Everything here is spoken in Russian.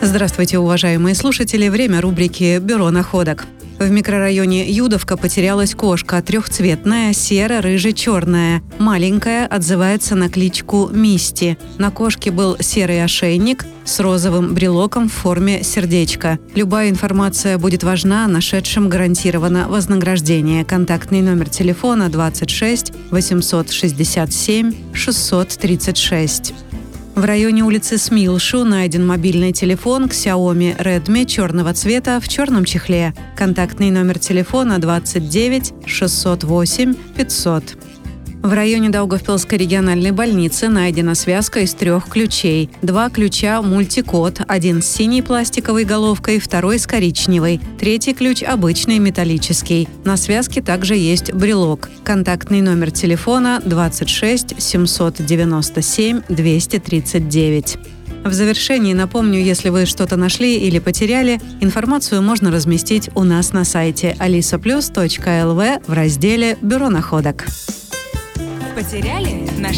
Здравствуйте, уважаемые слушатели. Время рубрики «Бюро находок». В микрорайоне Юдовка потерялась кошка, трехцветная, серо-рыже-черная. Маленькая, отзывается на кличку Мисти. На кошке был серый ошейник с розовым брелоком в форме сердечка. Любая информация будет важна, нашедшим гарантировано вознаграждение. Контактный номер телефона 26 867 636. В районе улицы Смилшу найден мобильный телефон Xiaomi Redmi черного цвета в черном чехле. Контактный номер телефона 29 608 500. В районе Даугавпилской региональной больницы найдена связка из 3 ключей. 2 ключа мультикод, один с синей пластиковой головкой, второй с коричневой. 3 ключ обычный металлический. На связке также есть брелок. Контактный номер телефона 26 797 239. В завершении напомню, если вы что-то нашли или потеряли, информацию можно разместить у нас на сайте alisaplus.lv в разделе «Бюро находок». Потеряли? Нашли?